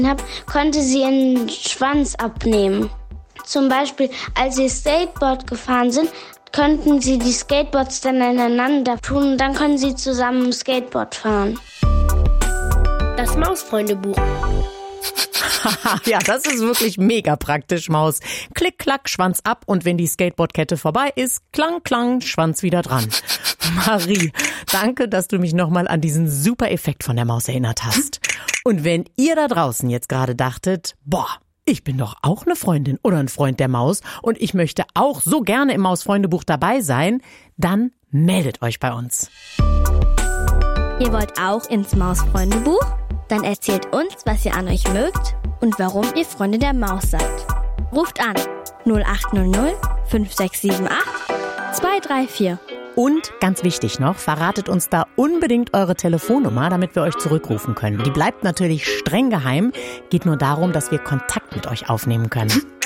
habe, konnte sie ihren Schwanz abnehmen. Zum Beispiel, als sie Skateboard gefahren sind, konnten sie die Skateboards dann aneinander tun und dann können sie zusammen Skateboard fahren. Das Mausfreundebuch. Ja, das ist wirklich mega praktisch, Maus. Klick, klack, Schwanz ab und wenn die Skateboardkette vorbei ist, klang, klang, Schwanz wieder dran. Marie, danke, dass du mich nochmal an diesen super Effekt von der Maus erinnert hast. Und wenn ihr da draußen jetzt gerade dachtet, boah, ich bin doch auch eine Freundin oder ein Freund der Maus und ich möchte auch so gerne im Mausfreundebuch dabei sein, dann meldet euch bei uns. Ihr wollt auch ins Mausfreundebuch? Dann erzählt uns, was ihr an euch mögt und warum ihr Freunde der Maus seid. Ruft an 0800 5678 234. Und ganz wichtig noch, verratet uns da unbedingt eure Telefonnummer, damit wir euch zurückrufen können. Die bleibt natürlich streng geheim, geht nur darum, dass wir Kontakt mit euch aufnehmen können.